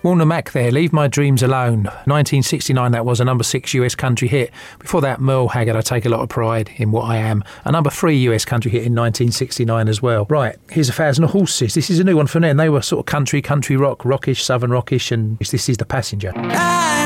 Warner Mac there, Leave My Dreams Alone. 1969, that was a number 6 US country hit. Before that, Merle Haggard, I Take a Lot of Pride in What I Am. A number 3 US country hit in 1969 as well. Right, here's 1,000 Horses. This is a new one from them. They were sort of country rock, rockish, southern rockish, and this is The Passenger.